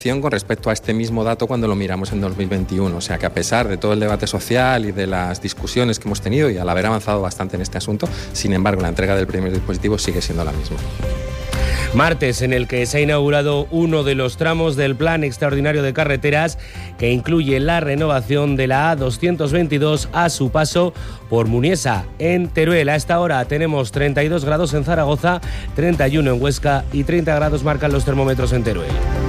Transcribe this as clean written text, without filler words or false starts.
con respecto a este mismo dato cuando lo miramos en 2021. O sea que a pesar de todo el debate social y de las discusiones que hemos tenido y al haber avanzado bastante en este asunto, sin embargo la entrega del primer dispositivo sigue siendo la misma. Martes en el que se ha inaugurado uno de los tramos del Plan Extraordinario de Carreteras que incluye la renovación de la A222 a su paso por Muniesa, en Teruel. A esta hora tenemos 32 grados en Zaragoza, 31 en Huesca y 30 grados marcan los termómetros en Teruel.